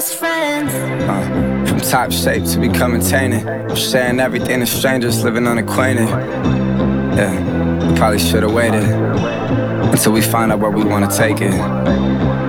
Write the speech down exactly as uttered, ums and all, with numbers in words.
best friends. Uh, from top shape to becoming tainted, sharing everything to strangers living unacquainted. Yeah, we probably should've waited until we find out where we wanna take it.